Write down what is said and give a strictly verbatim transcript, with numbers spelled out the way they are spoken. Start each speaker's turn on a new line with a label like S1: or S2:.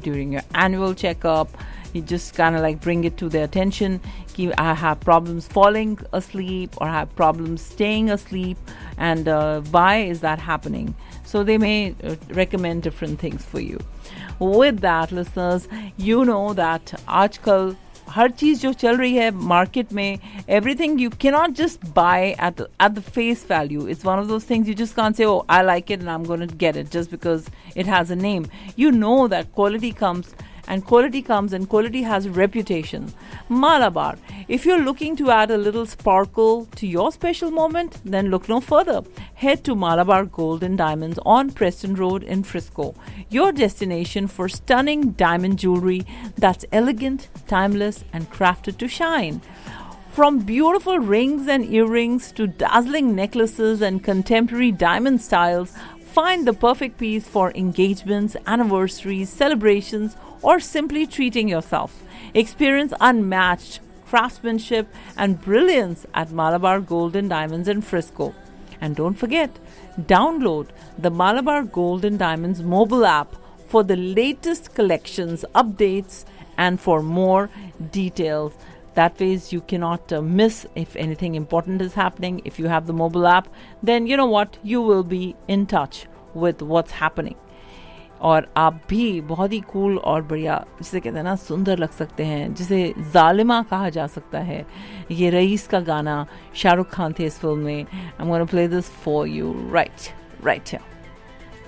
S1: during your annual checkup. You just kind of like bring it to their attention. I have problems falling asleep or I have problems staying asleep, and uh, why is that happening? So they may uh, recommend different things for you. With that, listeners, you know that आजकल हर चीज़ जो चल रही है market में, everything you cannot just buy at the, at the face value. It's one of those things you just can't say, oh, I like it and I'm going to get it just because it has a name. You know that quality comes and quality comes and quality has a reputation. Malabar. If you're looking to add a little sparkle to your special moment, then look no further. Head to Malabar Gold and Diamonds on Preston Road in Frisco, your destination for stunning diamond jewelry that's elegant, timeless, and crafted to shine. From beautiful rings and earrings to dazzling necklaces and contemporary diamond styles, find the perfect piece for engagements, anniversaries, celebrations, or simply treating yourself. Experience unmatched craftsmanship and brilliance at Malabar Gold and Diamonds in Frisco. And don't forget, download the Malabar Gold and Diamonds mobile app for the latest collections, updates, and for more details. That ways you cannot uh, miss if anything important is happening. If you have the mobile app, then you know what? You will be in touch with what's happening. और आप भी बहुत ही cool और बढ़िया, जिसे कहते हैं ना, सुंदर लग सकते हैं, जिसे जालिमा कहा जा सकता है. ये रईस का गाना शाहरुख खान थे इस फिल्म में. I'm going to play this for you right, right here.